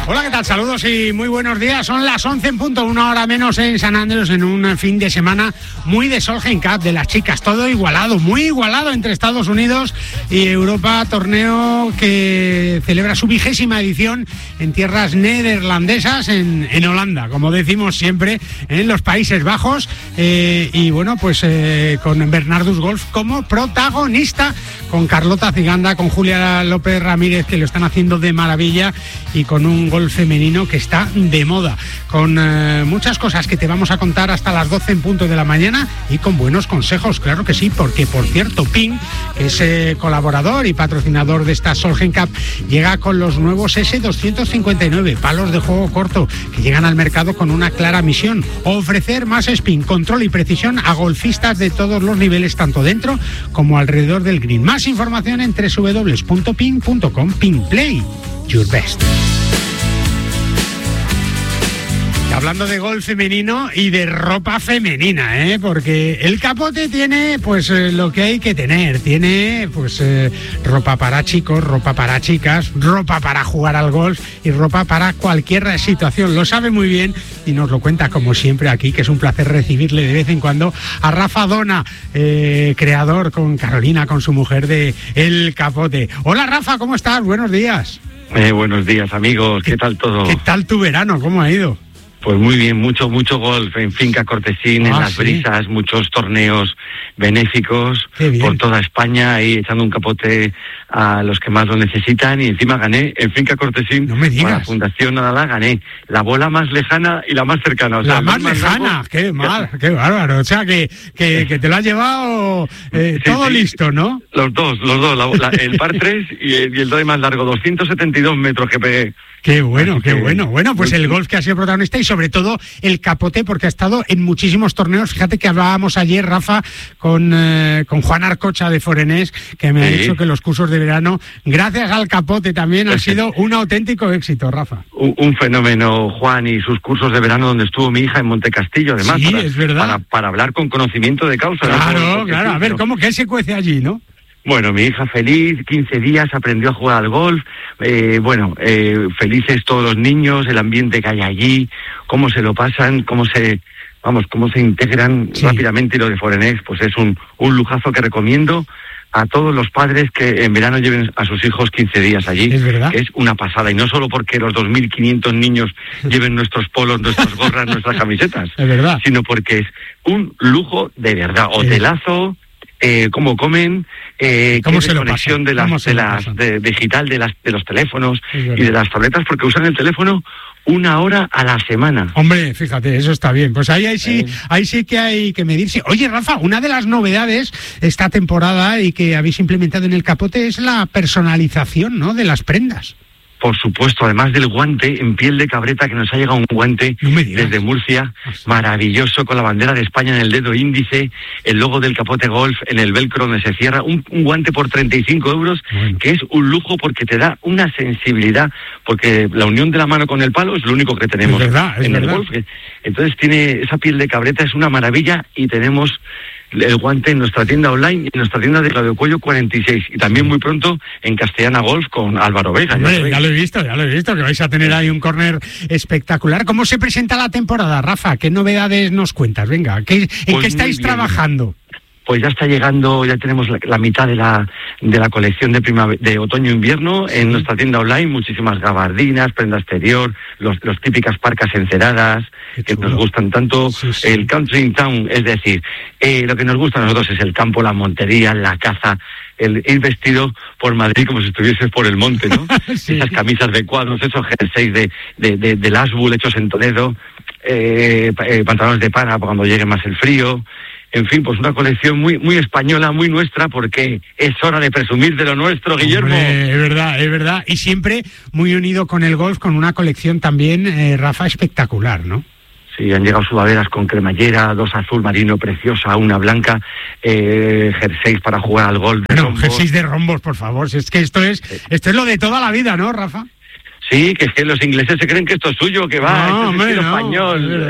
Hola, ¿qué tal? Saludos y muy buenos días. Son las 11 en punto, una hora menos en San Andrés, en un fin de semana muy de Solheim Cup de las chicas. Todo igualado, muy igualado entre Estados Unidos y Europa. Torneo que celebra su 20ª edición en tierras neerlandesas, en Holanda, como decimos siempre, en los Países Bajos. Y bueno, pues con Bernardus Golf como protagonista, con Carlota Ciganda, con Julia López Ramírez, que lo están haciendo de maravilla, y con un golf femenino que está de moda, con muchas cosas que te vamos a contar hasta las 12 en punto de la mañana, y con buenos consejos, claro que sí, porque por cierto Ping, que es colaborador y patrocinador de esta Solheim Cup, llega con los nuevos S259, palos de juego corto, que llegan al mercado con una clara misión: ofrecer más spin, control y precisión a golfistas de todos los niveles, tanto dentro como alrededor del green. Más información en www.ping.com. Ping Play Your Best. Hablando de golf femenino y de ropa femenina, porque el Capote tiene pues lo que hay que tener. Tiene pues ropa para chicos, ropa para chicas, ropa para jugar al golf y ropa para cualquier situación. Lo sabe muy bien y nos lo cuenta como siempre aquí, que es un placer recibirle de vez en cuando a Rafa Dona, creador con Carolina, con su mujer, de El Capote. Hola Rafa, ¿cómo estás? Buenos días. Buenos días, amigos. ¿Qué tal todo? ¿Qué tal tu verano? ¿Cómo ha ido? Pues muy bien, mucho golf en Finca Cortesín, en Las Brisas, muchos torneos benéficos por toda España, y echando un capote a los que más lo necesitan. Y encima gané en Finca Cortesín, no me digas, con la Fundación Nadalá, gané la bola más lejana y la más cercana. O sea, la más lejana, largo. Qué mal, qué bárbaro. O sea, que te lo has llevado todo listo, ¿no? Los dos, el par 3 y el doy más largo, 272 metros que pegué. Qué bueno, qué bueno. Bueno, pues el golf que ha sido protagonista, y sobre todo el Capote, porque ha estado en muchísimos torneos. Fíjate que hablábamos ayer, Rafa, con Juan Arcocha de Forenés, que me ha dicho que los cursos de verano, gracias al Capote también, han sido un auténtico éxito, Rafa. Un fenómeno, Juan, y sus cursos de verano donde estuvo mi hija en Montecastillo, además. Sí, es verdad. Para hablar con conocimiento de causa. Claro, claro. A ver, ¿cómo que se cuece allí, no? Bueno, mi hija feliz, 15 días, aprendió a jugar al golf, felices todos los niños, el ambiente que hay allí, cómo se lo pasan, cómo se integran rápidamente. Y lo de Forenés, pues es un lujazo que recomiendo a todos los padres que en verano lleven a sus hijos 15 días allí. Es verdad. Que es una pasada, y no solo porque los 2.500 niños lleven nuestros polos, nuestras gorras, nuestras camisetas, es verdad, sino porque es un lujo de verdad. Hotelazo, cómo comen, cómo se conexión de digital de los teléfonos y de las tabletas, porque usan el teléfono 1 hora a la semana. Hombre, fíjate, eso está bien. Pues ahí sí que hay que medirse. Oye, Rafa, una de las novedades esta temporada y que habéis implementado en el Capote es la personalización, ¿no?, de las prendas. Por supuesto, además del guante en piel de cabreta, que nos ha llegado un guante desde Murcia, maravilloso, con la bandera de España en el dedo índice, el logo del Capote Golf en el velcro donde se cierra, un guante por 35 euros, que es un lujo porque te da una sensibilidad, porque la unión de la mano con el palo es lo único que tenemos en el golf. Entonces tiene esa piel de cabreta, es una maravilla, y tenemos el guante en nuestra tienda online y en nuestra tienda de Claudio Cuello 46, y también muy pronto en Castellana Golf con Álvaro Vega. Ya lo he visto, que vais a tener ahí un córner espectacular. ¿Cómo se presenta la temporada, Rafa? ¿Qué novedades nos cuentas? Venga, ¿en qué estáis trabajando? Pues ya está llegando, ya tenemos la mitad de la colección de otoño-invierno en nuestra tienda online, muchísimas gabardinas, prenda exterior, los típicas parcas enceradas, que nos gustan tanto, el country in town, es decir, lo que nos gusta a nosotros es el campo, la montería, la caza, el ir vestido por Madrid como si estuvieses por el monte, ¿no? Esas camisas de cuadros, esos jerseys de Lasbull hechos en Toledo, pantalones de pana cuando llegue más el frío. En fin, pues una colección muy española, muy nuestra, porque es hora de presumir de lo nuestro, Guillermo. Hombre, es verdad. Y siempre muy unido con el golf, con una colección también, Rafa, espectacular, ¿no? Sí, han llegado sudaderas con cremallera, 2 azul marino preciosa, 1 blanca, jerseys para jugar al golf. No, jerseys de rombos, por favor. Si es que esto es lo de toda la vida, ¿no, Rafa? Sí, que es que los ingleses se creen que esto es suyo, que va, no, este es estilo español.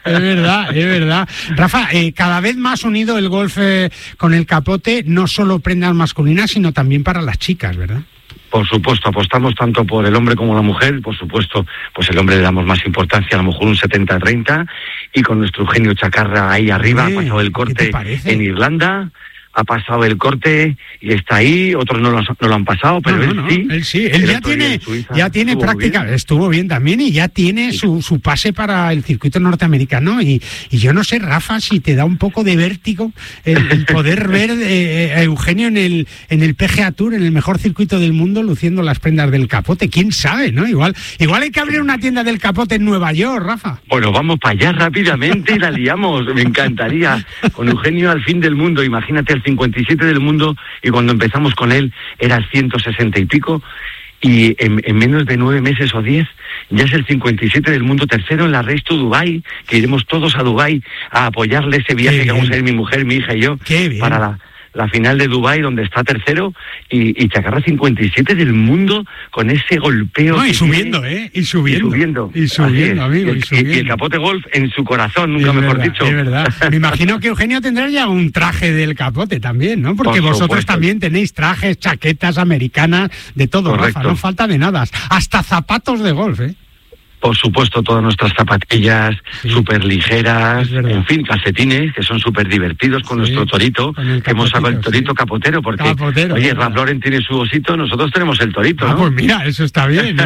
Es verdad. Rafa, cada vez más unido el golf con el Capote, no solo prendas masculinas, sino también para las chicas, ¿verdad? Por supuesto, apostamos tanto por el hombre como la mujer. Por supuesto, pues el hombre le damos más importancia, a lo mejor un 70-30, y con nuestro Eugenio Chacarra ahí arriba, ha pasado el corte en Irlanda, ha pasado el corte y está ahí. Otros no lo han pasado, pero él sí. Él ya tiene práctica, estuvo bien también, y ya tiene su pase para el circuito norteamericano. Y yo no sé, Rafa, si te da un poco de vértigo el poder ver a Eugenio en el PGA Tour, en el mejor circuito del mundo, luciendo las prendas del Capote. ¿Quién sabe, no? Igual hay que abrir una tienda del Capote en Nueva York, Rafa. Bueno, vamos para allá rápidamente y la liamos. Me encantaría. Con Eugenio al fin del mundo, imagínate, el 57 del mundo, y cuando empezamos con él era el 160 y pico, y en menos de 9 meses o 10 ya es el 57 del mundo, tercero en la Race to Dubai, que iremos todos a Dubai a apoyarle ese viaje que vamos a ir mi mujer, mi hija y yo para la final de Dubái, donde está tercero, y Chacarra 57 del mundo con ese golpeo. No, y subiendo, Y subiendo, amigo. Y el Capote Golf en su corazón, nunca mejor dicho. Es verdad. Me imagino que Eugenio tendrá ya un traje del Capote también, ¿no? Porque vosotros también tenéis trajes, chaquetas americanas, de todo, correcto. Rafa, no falta de nada. Hasta zapatos de golf, Por supuesto, todas nuestras zapatillas súper ligeras, en fin, calcetines que son súper divertidos con nuestro torito, que hemos sacado el torito capotero, porque, oye, Ralph Lauren tiene su osito, nosotros tenemos el torito, ¿no? Pues mira, eso está bien,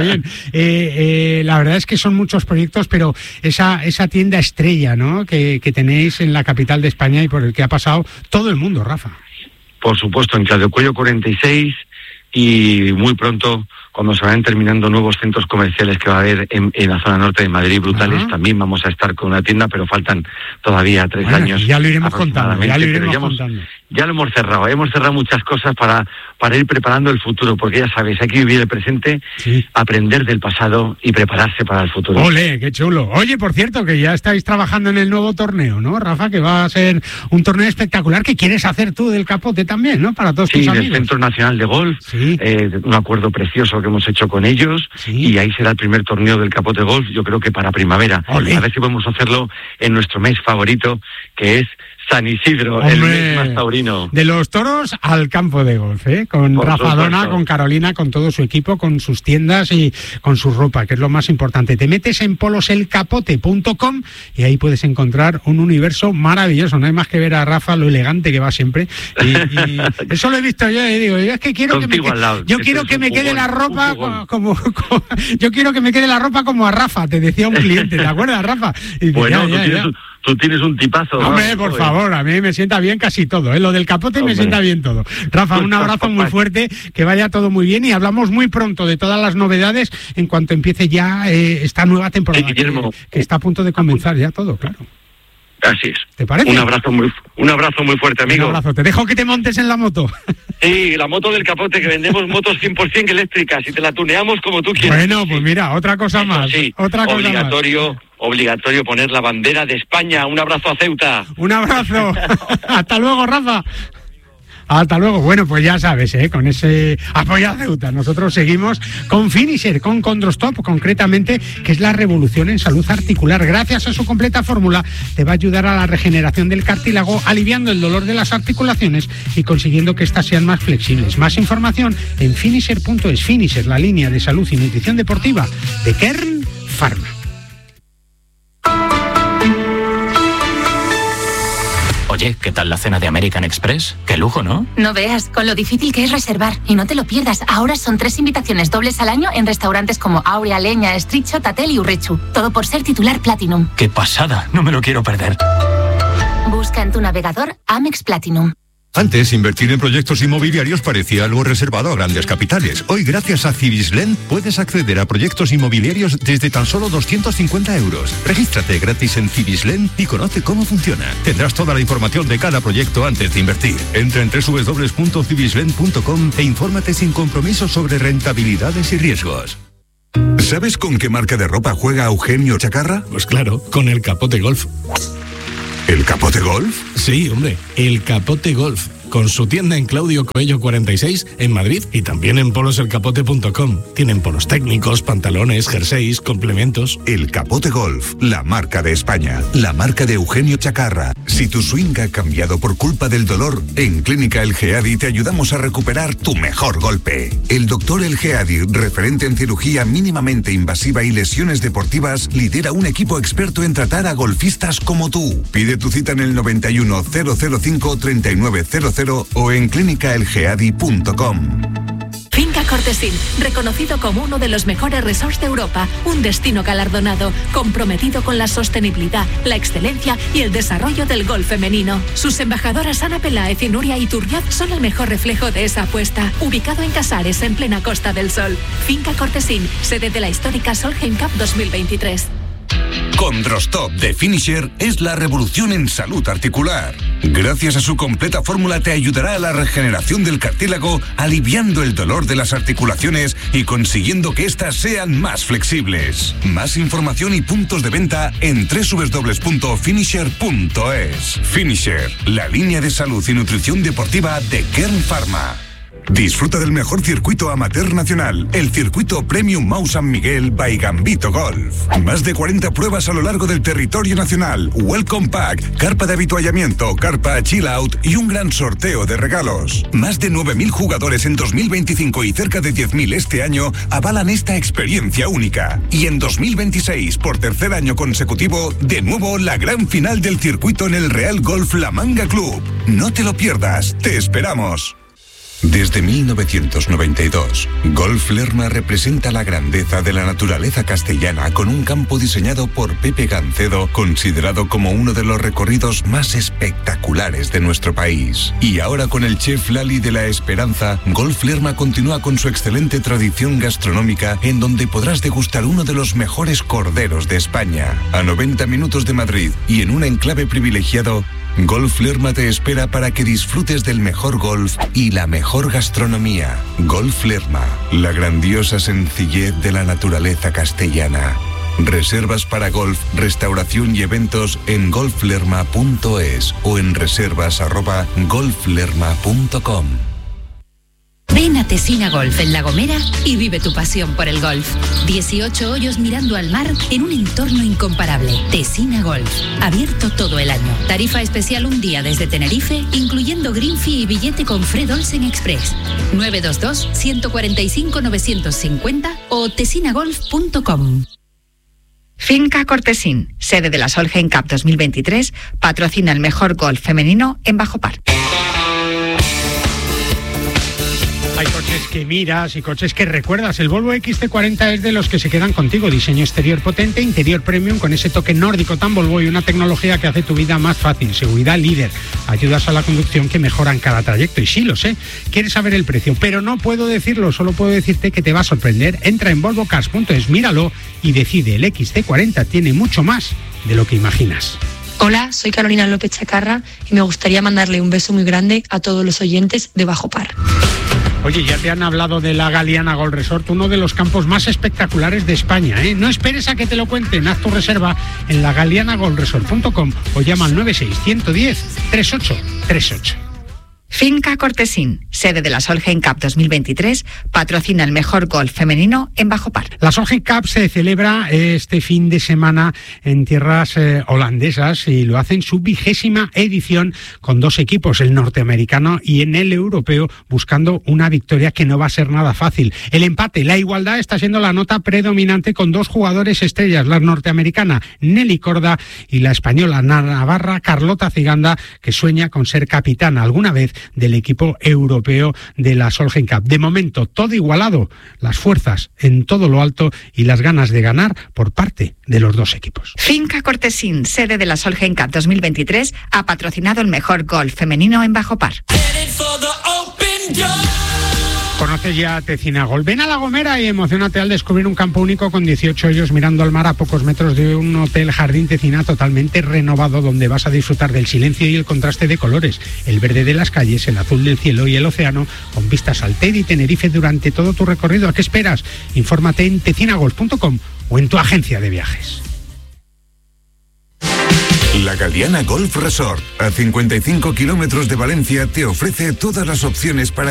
la verdad es que son muchos proyectos, pero esa tienda estrella, ¿no?, que tenéis en la capital de España y por el que ha pasado todo el mundo, Rafa. Por supuesto, en Claudio Cuello 46, y muy pronto, cuando se vayan terminando nuevos centros comerciales que va a haber en la zona norte de Madrid, brutales, también vamos a estar con una tienda, pero faltan todavía 3 años. Ya lo iremos contando, ya lo hemos cerrado muchas cosas para ir preparando el futuro, porque ya sabes, hay que vivir el presente, aprender del pasado y prepararse para el futuro. ¡Ole, qué chulo! Oye, por cierto, que ya estáis trabajando en el nuevo torneo, ¿no, Rafa? Que va a ser un torneo espectacular que quieres hacer tú del Capote también, ¿no? Para todos tus amigos. Sí, del Centro Nacional de Golf, un acuerdo precioso que hemos hecho con ellos, y ahí será el primer torneo del Capote Golf, yo creo que para primavera. ¡Ole! A ver si podemos hacerlo en nuestro mes favorito, que es San Isidro, el mes más taurino. De los toros al campo de golf, con Rafa Dona, con Carolina, con todo su equipo, con sus tiendas y con su ropa, que es lo más importante. Te metes en poloselcapote.com y ahí puedes encontrar un universo maravilloso. No hay más que ver a Rafa, lo elegante que va siempre. Y eso lo he visto yo, y digo, yo es que quiero que me quede la ropa como yo quiero que me quede la ropa como a Rafa, te decía un cliente, ¿te acuerdas, Rafa? Y bueno, tú tienes un tipazo. Hombre, por favor, a mí me sienta bien casi todo, Lo del Capote me sienta bien todo. Rafa, un abrazo muy fuerte, que vaya todo muy bien, y hablamos muy pronto de todas las novedades en cuanto empiece ya esta nueva temporada, que está a punto de comenzar ya todo, claro. Así es. ¿Te parece? Un abrazo muy fuerte, amigo. Un abrazo. Te dejo que te montes en la moto. Sí, la moto del Capote, que vendemos motos 100% eléctricas y te la tuneamos como tú quieras. Bueno, pues mira, otra cosa más. Sí, obligatorio poner la bandera de España. Un abrazo a Ceuta. Un abrazo. Hasta luego, Rafa. Hasta luego. Bueno, pues ya sabes, con ese apoyo a Ceuta. Nosotros seguimos con Finisher, con Condrostop, concretamente, que es la revolución en salud articular. Gracias a su completa fórmula, te va a ayudar a la regeneración del cartílago, aliviando el dolor de las articulaciones y consiguiendo que éstas sean más flexibles. Más información en finisher.es. Finisher, la línea de salud y nutrición deportiva de Kern Pharma. Oye, ¿qué tal la cena de American Express? Qué lujo, ¿no? No veas, con lo difícil que es reservar. Y no te lo pierdas, ahora son 3 invitaciones dobles al año en restaurantes como Aurea, Leña, Estritxo, Tatel y Urrechu. Todo por ser titular Platinum. ¡Qué pasada! No me lo quiero perder. Busca en tu navegador Amex Platinum. Antes, invertir en proyectos inmobiliarios parecía algo reservado a grandes capitales. Hoy, gracias a Cibislen, puedes acceder a proyectos inmobiliarios desde tan solo 250 euros. Regístrate gratis en Cibislen y conoce cómo funciona. Tendrás toda la información de cada proyecto antes de invertir. Entra en www.cibislen.com e infórmate sin compromiso sobre rentabilidades y riesgos. ¿Sabes con qué marca de ropa juega Eugenio Chacarra? Pues claro, con el Capote Golf. ¿El Capote Golf? Sí, hombre, el Capote Golf. con su tienda en Claudio Coello 46 en Madrid y también en poloselcapote.com. Tienen polos técnicos, pantalones, jerseys, complementos. El Capote Golf, la marca de España, la marca de Eugenio Chacarra. Si tu swing ha cambiado por culpa del dolor, en Clínica El Geadi te ayudamos a recuperar tu mejor golpe. El doctor El Geadi, referente en cirugía mínimamente invasiva y lesiones deportivas, lidera un equipo experto en tratar a golfistas como tú. Pide tu cita en el 91 005 3900 o en clínicaelgeadi.com. Finca Cortesín, reconocido como uno de los mejores resorts de Europa, un destino galardonado, comprometido con la sostenibilidad, la excelencia y el desarrollo del golf femenino. Sus embajadoras Ana Peláez y Nuria Iturriaz son el mejor reflejo de esa apuesta, ubicado en Casares, en plena Costa del Sol. Finca Cortesín, sede de la histórica Solheim Cup 2023. Condrostop de Finisher es la revolución en salud articular. Gracias a su completa fórmula te ayudará a la regeneración del cartílago, aliviando el dolor de las articulaciones y consiguiendo que éstas sean más flexibles. Más información y puntos de venta en www.finisher.es. Finisher, la línea de salud y nutrición deportiva de Kern Pharma. Disfruta del mejor circuito amateur nacional, el circuito Premium Mau San Miguel by Gambito Golf. Más de 40 pruebas a lo largo del territorio nacional, Welcome Pack, carpa de avituallamiento, carpa Chill Out y un gran sorteo de regalos. Más de 9.000 jugadores en 2025 y cerca de 10.000 este año avalan esta experiencia única. Y en 2026, por tercer año consecutivo, de nuevo la gran final del circuito en el Real Golf La Manga Club. No te lo pierdas, te esperamos. Desde 1992, Golf Lerma representa la grandeza de la naturaleza castellana con un campo diseñado por Pepe Gancedo, considerado como uno de los recorridos más espectaculares de nuestro país. Y ahora con el chef Lali de la Esperanza, Golf Lerma continúa con su excelente tradición gastronómica en donde podrás degustar uno de los mejores corderos de España. A 90 minutos de Madrid y en un enclave privilegiado, Golf Lerma te espera para que disfrutes del mejor golf y la mejor gastronomía. Golf Lerma, la grandiosa sencillez de la naturaleza castellana. Reservas para golf, restauración y eventos en golflerma.es o en reservas@golflerma.com. Ven a Tesina Golf en La Gomera y vive tu pasión por el golf. 18 hoyos mirando al mar en un entorno incomparable. Tesina Golf, abierto todo el año. Tarifa especial un día desde Tenerife, incluyendo green fee y billete con Fred Olsen Express. 922-145-950 o tesinagolf.com. Finca Cortesín, sede de la Solheim Cup 2023, patrocina el mejor golf femenino en Bajo Par. Hay coches que miras y coches que recuerdas. El Volvo XC40 es de los que se quedan contigo. Diseño exterior potente, interior premium con ese toque nórdico tan Volvo y una tecnología que hace tu vida más fácil. Seguridad líder. Ayudas a la conducción que mejoran cada trayecto. Y sí, lo sé. Quieres saber el precio, pero no puedo decirlo. Solo puedo decirte que te va a sorprender. Entra en volvocars.es, míralo y decide. El XC40 tiene mucho más de lo que imaginas. Hola, soy Carolina López Chacarra y me gustaría mandarle un beso muy grande a todos los oyentes de Bajo Par. Oye, ya te han hablado de la Galiana Golf Resort, uno de los campos más espectaculares de España, ¿eh? No esperes a que te lo cuenten, haz tu reserva en lagalianagolfresort.com o llama al 96-110-3838. Finca Cortesín, sede de la Solheim Cup 2023, patrocina el mejor golf femenino en Bajo Par. La Solheim Cup se celebra este fin de semana en tierras holandesas y lo hacen su 20ª edición con dos equipos, el norteamericano y en el europeo, buscando una victoria que no va a ser nada fácil. El empate, la igualdad está siendo la nota predominante con dos jugadores estrellas, la norteamericana Nelly Corda y la española navarra Carlota Ciganda, que sueña con ser capitana alguna vez del equipo europeo de la Solheim Cup. De momento, todo igualado, las fuerzas en todo lo alto y las ganas de ganar por parte de los dos equipos. Finca Cortesín, sede de la Solheim Cup 2023, ha patrocinado el mejor golf femenino en Bajo Par. ¿Conoces ya Tesina Golf? Ven a La Gomera y emocionate al descubrir un campo único con 18 hoyos mirando al mar a pocos metros de un hotel Jardín Tesina totalmente renovado, donde vas a disfrutar del silencio y el contraste de colores, el verde de las calles, el azul del cielo y el océano, con vistas al Teide y Tenerife durante todo tu recorrido. ¿A qué esperas? Infórmate en tecinagolf.com o en tu agencia de viajes. La Galiana Golf Resort, a 55 kilómetros de Valencia, te ofrece todas las opciones para